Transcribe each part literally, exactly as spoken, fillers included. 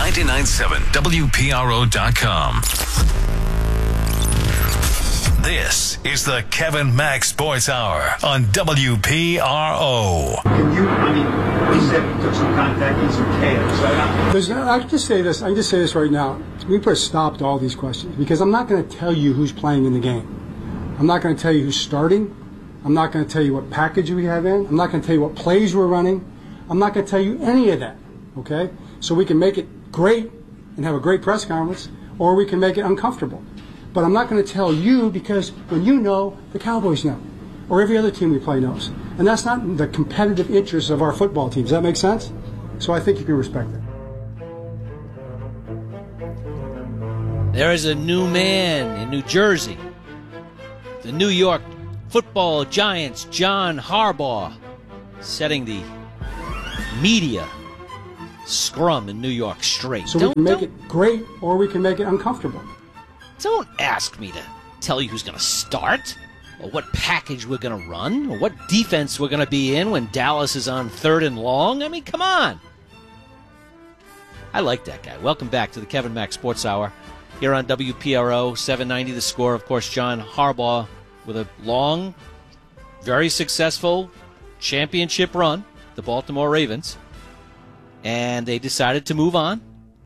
ninety-nine point seven W P R O dot com. This is the Kevin Mack Sports Hour on W P R O. Can you, I mean, you said you took some contact and some chaos. Right? There's no, I can just say this. I can just say this right now. We put a stop to all these questions because I'm not going to tell you who's playing in the game. I'm not going to tell you who's starting. I'm not going to tell you what package we have in. I'm not going to tell you what plays we're running. I'm not going to tell you any of that, okay? So we can make it great and have a great press conference, or we can make it uncomfortable. But I'm not going to tell you because when you know, the Cowboys know, or every other team we play knows. And that's not in the competitive interests of our football team. Does that make sense? So I think you can respect it. There is a new man in New Jersey. The New York Football Giants, John Harbaugh, setting the media scrum in New York straight. So don't, we can make don't, it great, or we can make it uncomfortable. Don't ask me to tell you who's going to start, or what package we're going to run, or what defense we're going to be in when Dallas is on third and long. I mean, come on. I like that guy. Welcome back to the Kevin Mack Sports Hour here on W P R O, seven ninety The Score. Of course, John Harbaugh with a long, very successful championship run, the Baltimore Ravens, and they decided to move on.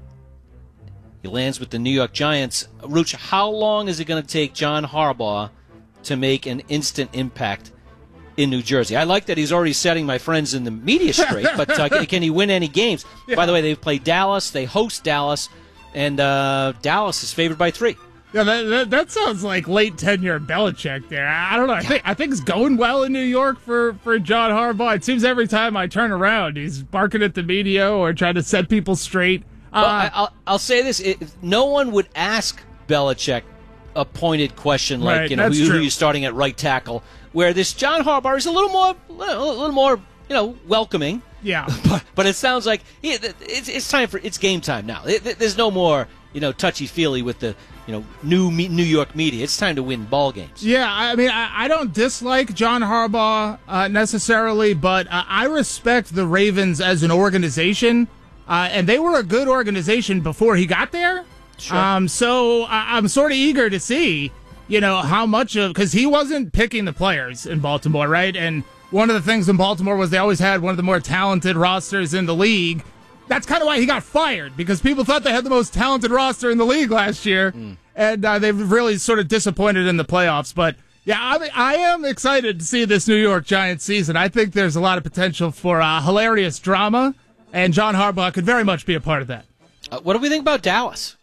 He lands with the New York Giants. Ruch, how long is it going to take John Harbaugh to make an instant impact in New Jersey? I like that he's already setting my friends in the media straight, but uh, can he win any games? Yeah. By the way, they've played Dallas, they host Dallas, and uh, Dallas is favored by three. Yeah, that, that that sounds like late tenure Belichick there. I don't know. I think I think it's going well in New York for, for John Harbaugh. It seems every time I turn around, he's barking at the media or trying to set people straight. Well, Uh, I'll, I'll say this. It, no one would ask Belichick a pointed question like, right, you know, who, who true. are you starting at right tackle, where this John Harbaugh is a little more, a little more, you know, welcoming. Yeah. But, but it sounds like yeah, it's, it's time for, it's game time now. It, there's no more, you know, touchy-feely with the, you know, new me, New York media. It's time to win ball games. Yeah, I mean, I, I don't dislike John Harbaugh uh, necessarily, but uh, I respect the Ravens as an organization, uh, and they were a good organization before he got there. Sure. Um, so I, I'm sort of eager to see, you know, how much of, because he wasn't picking the players in Baltimore, right? And one of the things in Baltimore was they always had one of the more talented rosters in the league. That's kind of why he got fired, because people thought they had the most talented roster in the league last year, mm. and uh, they've really sort of disappointed in the playoffs. But, yeah, I, mean, I am excited to see this New York Giants season. I think there's a lot of potential for uh, hilarious drama, and John Harbaugh could very much be a part of that. Uh, what do we think about Dallas?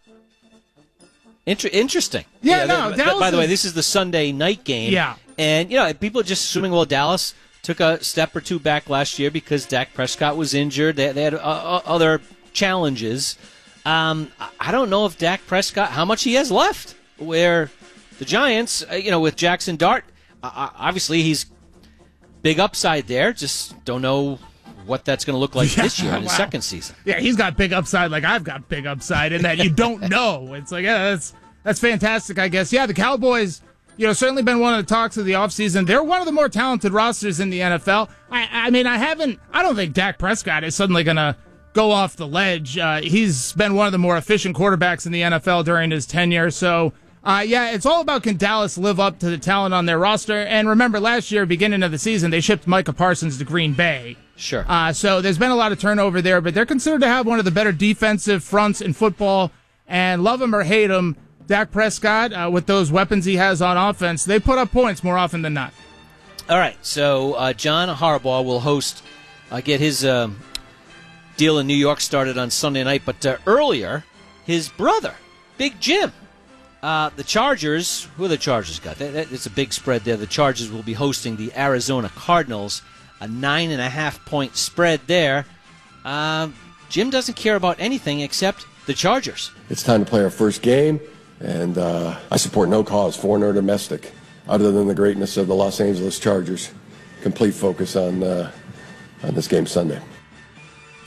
Inter- interesting. Yeah, yeah no, Dallas By the is... way, this is the Sunday night game. Yeah. And, you know, people are just assuming, well, Dallas took a step or two back last year because Dak Prescott was injured. They, they had uh, other challenges. Um, I don't know if Dak Prescott, how much he has left. Where the Giants, you know, with Jackson Dart, uh, obviously he's big upside there. Just don't know what that's going to look like yeah, this year in his wow. second season. Yeah, he's got big upside like I've got big upside in that you don't know. It's like, yeah, that's, that's fantastic, I guess. Yeah, the Cowboys, you know, certainly been one of the talks of the offseason. They're one of the more talented rosters in the N F L. I, I mean, I haven't, I don't think Dak Prescott is suddenly going to go off the ledge. Uh, he's been one of the more efficient quarterbacks in the N F L during his tenure. So, uh, yeah, it's all about can Dallas live up to the talent on their roster. And remember, last year, beginning of the season, they shipped Micah Parsons to Green Bay. Sure. Uh, so there's been a lot of turnover there, but they're considered to have one of the better defensive fronts in football. And love him or hate him, Dak Prescott, uh, with those weapons he has on offense, they put up points more often than not. All right, so uh, John Harbaugh will host, uh, get his um, deal in New York started on Sunday night, but uh, earlier, his brother, Big Jim, uh, the Chargers, who are the Chargers got? That, that, it's a big spread there. The Chargers will be hosting the Arizona Cardinals, a nine and a half point spread there. Uh, Jim doesn't care about anything except the Chargers. It's time to play our first game. And uh, I support no cause, foreign or domestic, other than the greatness of the Los Angeles Chargers. Complete focus on uh, on this game Sunday.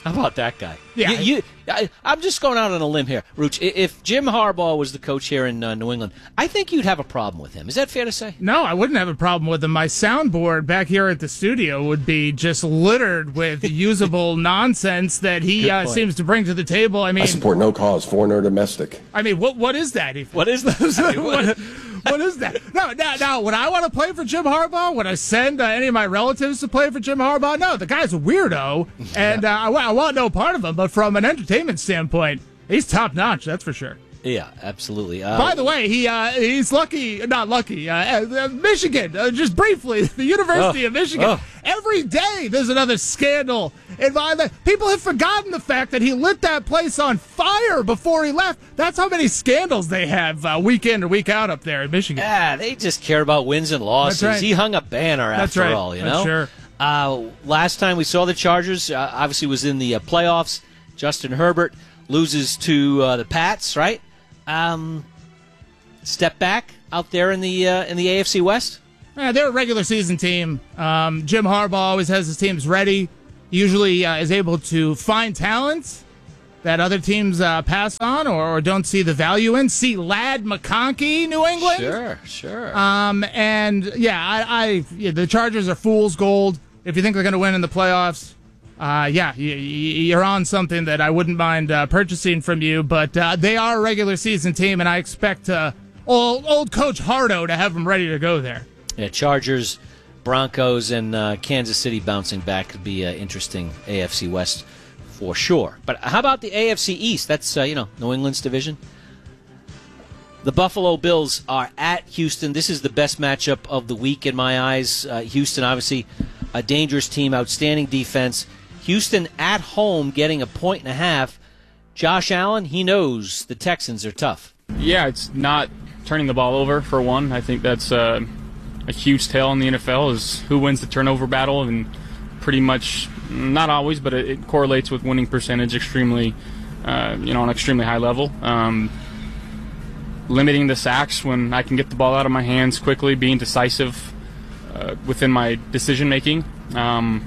How about that guy? Yeah. You, you, I, I'm just going out on a limb here, Rooch. If Jim Harbaugh was the coach here in uh, New England, I think you'd have a problem with him. Is that fair to say? No, I wouldn't have a problem with him. My soundboard back here at the studio would be just littered with usable nonsense that he uh, seems to bring to the table. I mean, I support no cause, foreign or domestic. I mean, what what is that? Ethan? What is that? what, what is that? No, now, now, would I want to play for Jim Harbaugh? Would I send uh, any of my relatives to play for Jim Harbaugh? No, the guy's a weirdo, and uh, I, I want no part of him. But from an entertainment standpoint, he's top notch. That's for sure. Yeah, absolutely. Uh, By the way, he uh, he's lucky, not lucky. Uh, uh, Michigan, uh, just briefly, the University oh, of Michigan. Oh. Every day there's another scandal. And by the, people have forgotten the fact that he lit that place on fire before he left. That's how many scandals they have uh, week in or week out up there in Michigan. Yeah, they just care about wins and losses. That's right. He hung a banner That's after right. all, you That's know? sure. Uh, last time we saw the Chargers, uh, obviously was in the uh, playoffs. Justin Herbert loses to uh, the Pats, right? Um, step back out there in the uh, in the A F C West. Yeah, they're a regular season team. Um, Jim Harbaugh always has his teams ready. Usually uh, is able to find talent that other teams uh, pass on or, or don't see the value in. See Lad McConkey, New England. Sure, sure. Um, and yeah, I, I yeah, the Chargers are fool's gold. If you think they're going to win in the playoffs, uh, yeah, you, you're on something that I wouldn't mind uh, purchasing from you. But uh, they are a regular season team, and I expect uh, old, old Coach Hardo to have them ready to go there. Yeah, Chargers, Broncos, and uh, Kansas City bouncing back could be an interesting A F C West for sure. But how about the A F C East? That's, uh, you know, New England's division. The Buffalo Bills are at Houston. This is the best matchup of the week in my eyes. Uh, Houston, obviously, a dangerous team, outstanding defense. Houston at home getting a point and a half. Josh Allen, he knows the Texans are tough. Yeah, it's not turning the ball over, for one. I think that's uh, a huge tale in the N F L is who wins the turnover battle, and pretty much, not always, but it, it correlates with winning percentage extremely, uh, you know, on an extremely high level. Um, limiting the sacks when I can get the ball out of my hands quickly, being decisive uh, within my decision making, um,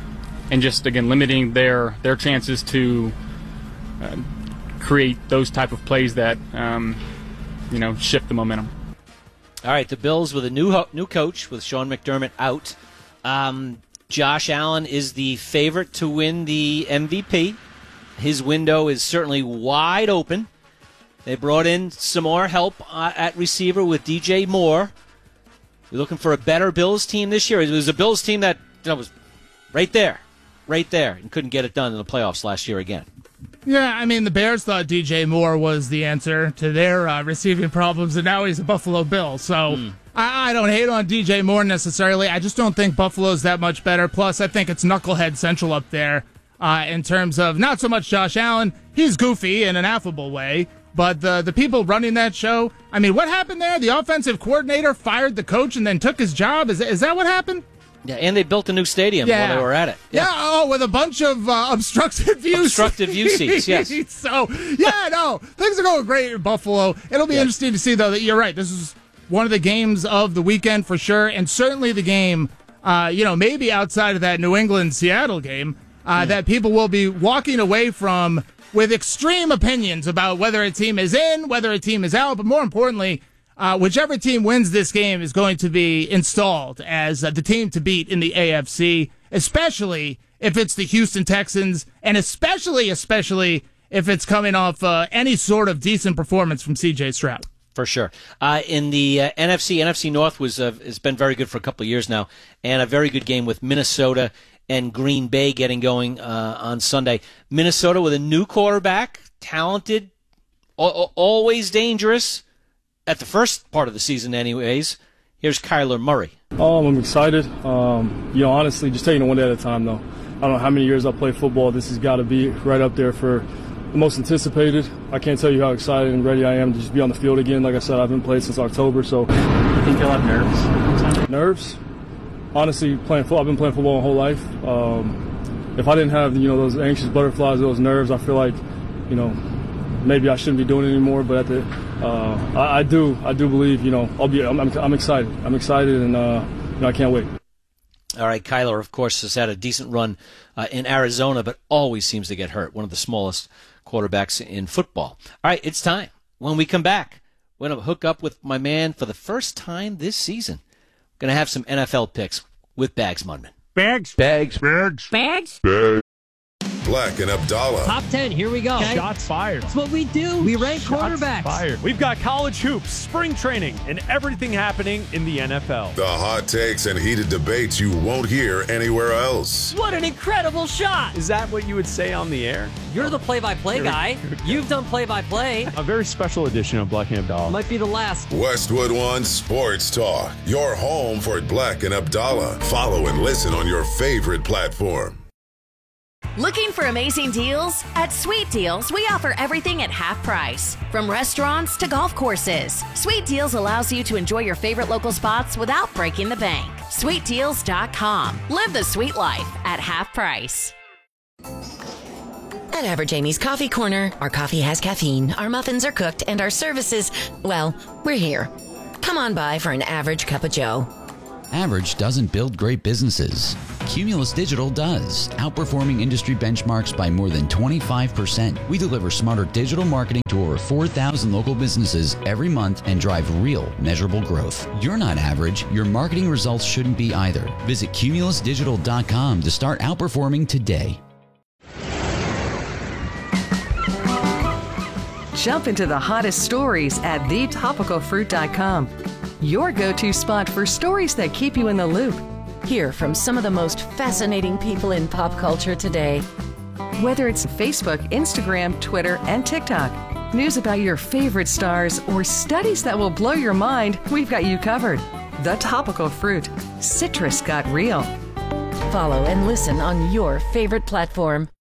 and just again limiting their their chances to uh, create those type of plays that um, you know shift the momentum. All right, the Bills with a new ho- new coach with Sean McDermott out. Um, Josh Allen is the favorite to win the M V P. His window is certainly wide open. They brought in some more help uh, at receiver with D J Moore. You're looking for a better Bills team this year. It was a Bills team that, that was right there, right there, and couldn't get it done in the playoffs last year again. Yeah, I mean, the Bears thought D J Moore was the answer to their uh, receiving problems, and now he's a Buffalo Bill. So mm. I, I don't hate on D J Moore necessarily. I just don't think Buffalo's that much better. Plus, I think it's Knucklehead Central up there uh, in terms of not so much Josh Allen. He's goofy in an affable way. But the the people running that show, I mean, what happened there? The offensive coordinator fired the coach and then took his job? Is, is that what happened? Yeah, and they built a new stadium yeah. while they were at it. Yeah, yeah oh, with a bunch of uh, obstructed view Obstructed view seats, yes. So, yeah, no, things are going great in Buffalo. It'll be yes. interesting to see, though, that you're right. This is one of the games of the weekend for sure, and certainly the game, uh, you know, maybe outside of that New England-Seattle game, uh, mm. that people will be walking away from with extreme opinions about whether a team is in, whether a team is out, but more importantly, uh, whichever team wins this game is going to be installed as uh, the team to beat in the A F C, especially if it's the Houston Texans, and especially, especially if it's coming off uh, any sort of decent performance from C J Stroud. For sure. Uh, in the uh, N F C, N F C North was uh, has been very good for a couple of years now, and a very good game with Minnesota and Green Bay getting going uh, on Sunday. Minnesota with a new quarterback, talented, al- always dangerous, at the first part of the season anyways. Here's Kyler Murray. Um, I'm excited. Um, you know, honestly, just taking it one day at a time, though. I don't know how many years I've played football. This has got to be right up there for the most anticipated. I can't tell you how excited and ready I am to just be on the field again. Like I said, I've been playing since October, so. You think you'll have nerves? Nerves? Honestly, playing football, I've been playing football my whole life. Um, if I didn't have, you know, those anxious butterflies, those nerves, I feel like, you know, maybe I shouldn't be doing it anymore. But at the, uh, I, I do, I do believe, you know, I'll be. I'm, I'm, I'm excited. I'm excited, and uh, you know, I can't wait. All right, Kyler, of course, has had a decent run uh, in Arizona, but always seems to get hurt. One of the smallest quarterbacks in football. All right, it's time. When we come back, we're going to hook up with my man for the first time this season. Going to have some N F L picks with Bags Mundman. Bags. Bags. Bags. Bags. Bags. Black and Abdallah. Top ten, here we go. Okay. Shots fired. That's what we do. We rank Shots quarterbacks. Fired. We've got college hoops, spring training, and everything happening in the N F L. The hot takes and heated debates you won't hear anywhere else. What an incredible shot. Is that what you would say on the air? You're the play-by-play guy. You've done play-by-play. A very special edition of Black and Abdallah. Might be the last. Westwood One Sports Talk. Your home for Black and Abdallah. Follow and listen on your favorite platform. Looking for amazing deals? At Sweet Deals, we offer everything at half price. From restaurants to golf courses, Sweet Deals allows you to enjoy your favorite local spots without breaking the bank. sweet deals dot com. Live the sweet life at half price. At Average Amy's Coffee Corner, our coffee has caffeine, our muffins are cooked, and our services, well, we're here. Come on by for an average cup of joe. Average doesn't build great businesses. Cumulus Digital does, outperforming industry benchmarks by more than twenty-five percent. We deliver smarter digital marketing to over four thousand local businesses every month and drive real, measurable growth. You're not average. Your marketing results shouldn't be either. Visit cumulus digital dot com to start outperforming today. Jump into the hottest stories at the topical fruit dot com. Your go-to spot for stories that keep you in the loop. Hear from some of the most fascinating people in pop culture today. Whether it's Facebook, Instagram, Twitter, and TikTok, news about your favorite stars, or studies that will blow your mind, we've got you covered. The Topical Fruit. Citrus got real. Follow and listen on your favorite platform.